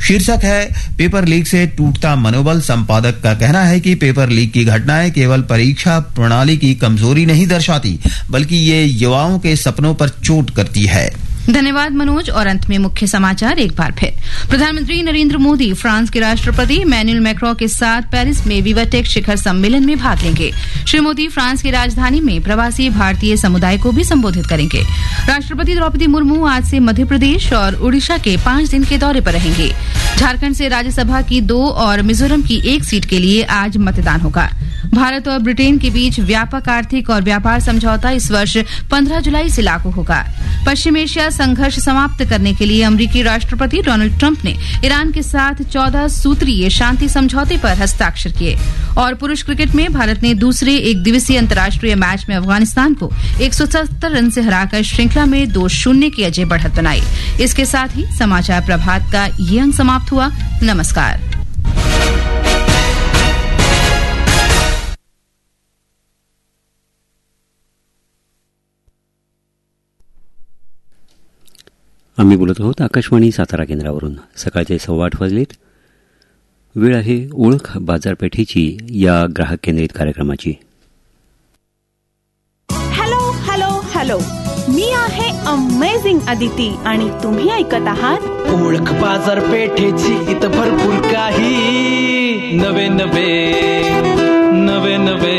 शीर्षक है paper leak से टूटता मनोबल। संपादक का कहना है कि पेपर लीक की घटनाएं केवल परीक्षा प्रणाली की कमजोरी नहीं दर्शाती, बल्कि ये युवाओं के सपनों पर चोट करती है। धन्यवाद मनोज। और अंत में मुख्य समाचार एक बार फिर। प्रधानमंत्री नरेंद्र मोदी फ्रांस के राष्ट्रपति इमैनुअल मैक्रों के साथ पेरिस में विवाटेक शिखर सम्मेलन में भाग लेंगे। श्री मोदी फ्रांस की राजधानी में प्रवासी भारतीय समुदाय को भी संबोधित करेंगे। राष्ट्रपति द्रौपदी मुर्मू आज से मध्य प्रदेश और उड़ीसा के 5 दिन के दौरे पर रहेंगे। झारखंड से राज्यसभा की 2 और मिजोरम की 1 सीट के लिए आज मतदान होगा। भारत और ब्रिटेन के बीच व्यापक आर्थिक और व्यापार समझौता इस वर्ष 15 जुलाई से लागू होगा। पश्चिम एशिया संघर्ष समाप्त करने के लिए अमेरिकी राष्ट्रपति डोनाल्ड ट्रंप ने ईरान के साथ 14 सूत्रीय शांति समझौते पर हस्ताक्षर किए। और पुरुष क्रिकेट में भारत ने दूसरे एक दिवसीय अंतर्राष्ट्रीय मैच में अफगानिस्तान को 170 रन से हराकर श्रृंखला में 2-0 की अजय बढ़त बनाई। इसके साथ ही समाचार प्रभात का ये अंक समाप्त हुआ। नमस्कार। आम्ही बोलत आहोत आकाशवाणी सातारा केंद्रावरून। सकाळचे 8:15 वाजलेत. वेळ आहे ओळख बाजारपेठेची या ग्राहक केंद्रित कार्यक्रमाची. हॅलो हॅलो हॅलो, मी आहे अमेझिंग अदिती आणि तुम्ही ऐकत आहात ओळख बाजारपेठेची. इथं भरपूर काही नवे नवे नवे नवे.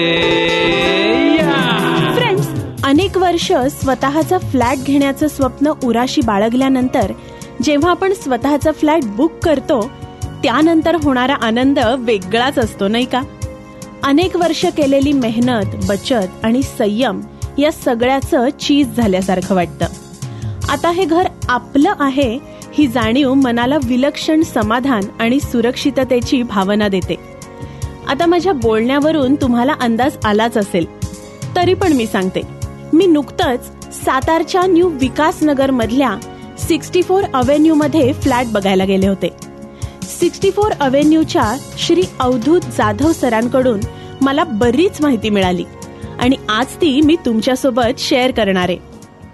अनेक वर्ष स्वतःचा फ्लॅट घेण्याचं स्वप्न उराशी बाळगल्यानंतर जेव्हा आपण स्वतःचा फ्लॅट बुक करतो त्यानंतर होणारा आनंद वेगळाच असतो, नाही का? अनेक वर्ष केलेली मेहनत, बचत आणि संयम या सगळ्याचं चीज झाल्यासारखं वाटतं. आता हे घर आपलं आहे ही जाणीव मनाला विलक्षण समाधान आणि सुरक्षिततेची भावना देते. आता माझ्या बोलण्यावरून तुम्हाला अंदाज आलाच असेल, तरी पण मी सांगते. मी नुकतंच सातारच्या न्यू विकासनगर मधल्या 64 अव्हेन्यू मध्ये फ्लॅट बघायला गेले होते. 64 अव्हेन्यूच्या श्री अवधूत जाधव सरांकडून मला बरीच माहिती मिळाली आणि आज ती मी तुमच्यासोबत शेअर करणार आहे.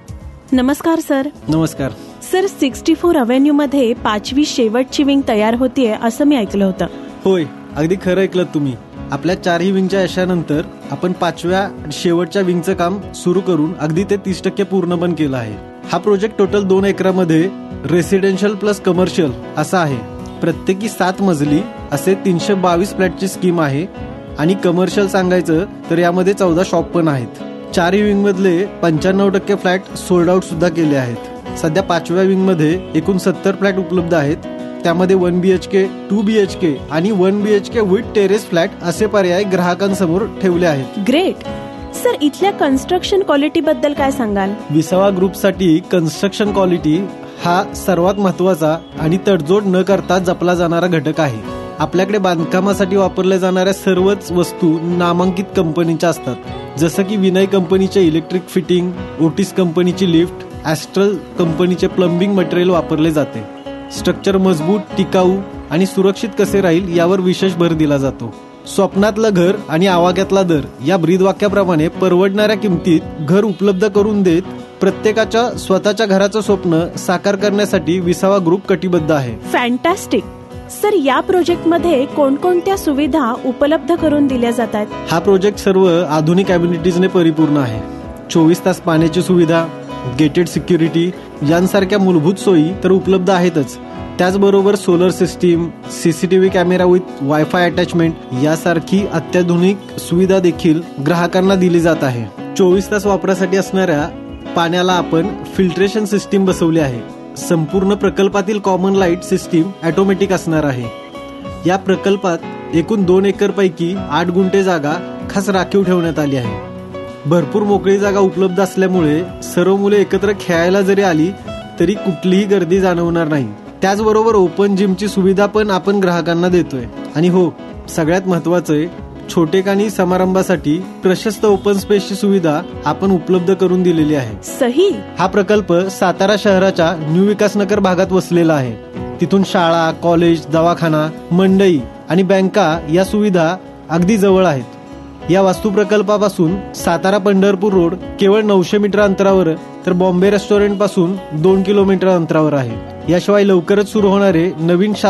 नमस्कार सर. नमस्कार सर. 64 अव्हेन्यू मध्ये 5वी शेवटची विंग तयार होतीये असं मी ऐकलं होतं. होय, अगदी खरं ऐकलं तुम्ही. आपल्या 4ही विंगच्या यशानंतर आपण 5व्या शेवटच्या विंगचं काम सुरू करून अगदी ते 30% पूर्ण पण केलं आहे. हा प्रोजेक्ट टोटल 2 एकरामध्ये रेसिडेन्शियल प्लस कमर्शियल असा आहे. प्रत्येकी 7 मजली असे 322 फ्लॅटची स्कीम आहे आणि कमर्शियल सांगायचं तर यामध्ये 14 शॉप पण आहेत. 4ही विंग मधले 95% फ्लॅट सोल्ड आउट सुद्धा केले आहेत. सध्या 5व्या विंग मध्ये एकूण 70 फ्लॅट उपलब्ध आहेत. त्यामध्ये 1 BHK, 2 BHK आणि 1 BHK विथ टेरेस फ्लॅट असे पर्याय ग्राहकांसमोर ठेवले आहेत. ग्रेट. सर, इथल्या कन्स्ट्रक्शन क्वालिटी बद्दल काय सांगाल? विसावा ग्रुपसाठी कन्स्ट्रक्शन क्वालिटी हा सर्वात महत्वाचा आणि तडजोड न करता जपला जाणारा घटक आहे. आपल्याकडे बांधकामासाठी वापरल्या जाणाऱ्या सर्वच वस्तू नामांकित कंपनीच्या असतात. जसं की विनय कंपनीचे इलेक्ट्रिक फिटिंग, ओटिस कंपनीची लिफ्ट, ॲस्ट्रल कंपनीचे प्लंबिंग मटेरियल वापरले जाते. स्ट्रक्चर मजबूत, टिकाऊ आणि सुरक्षित कसे राहील यावर विशेष भर दिला जातो. स्वप्नातलं घर आणि आवाक्यातला दर या ब्रीदवाक्याप्रमाणे परवडणाऱ्या किमतीत घर उपलब्ध करून देत प्रत्येकाच्या स्वतःच्या घराचं स्वप्न साकार करण्यासाठी विसावा ग्रुप कटिबद्ध आहे. फॅन्टॅस्टिक. सर, या प्रोजेक्टमध्ये कोणकोणत्या सुविधा उपलब्ध करून दिल्या जातात? हा प्रोजेक्ट सर्व आधुनिक अम्युनिटीजने परिपूर्ण आहे. 24 तास पाण्याची सुविधा, गेटेड सिक्युरिटी यांसारख्या मूलभूत सोयी तर उपलब्ध आहेतच. त्याचबरोबर solar system, CCTV camera with wifi attachment यासारखी अत्याधुनिक सुविधा देखील ग्राहकांना दिली जात आहे. 24 तास वापरासाठी असणाऱ्या पाण्याला आपण फिल्ट्रेशन सिस्टीम बसवली आहे. संपूर्ण प्रकल्पातील कॉमन लाईट सिस्टीम ऑटोमॅटिक असणार आहे. या प्रकल्पात एकूण 2 एकर पैकी 8 गुंठे जागा खास राखीव ठेवण्यात आली आहे. भरपूर मोकळी जागा उपलब्ध असल्यामुळे सर्व मुले एकत्र खेळायला जरी आली तरी कुठलीही गर्दी जाणवणार नाही. त्याचबरोबर ओपन जिमची सुविधा पण आपण ग्राहकांना देतोय. आणि हो, सगळ्यात महत्वाचं, छोटेखानी समारंभासाठी प्रशस्त ओपन स्पेसची सुविधा आपण उपलब्ध करून दिलेली आहे. सही. हा प्रकल्प सातारा शहराच्या न्यू विकासनगर भागात वसलेला आहे. तिथून शाळा, कॉलेज, दवाखाना, मंडई आणि बँका या सुविधा अगदी जवळ आहेत. या वास्तू प्रकल्पापासून सातारा पंढरपूर रोड केवळ 900 मीटर अंतरावर, तर बॉम्बे रेस्टॉरंट पासून 2 किलोमीटर अंतरावर आहे. याशिवाय लवकरच सुरू होणारे नवीन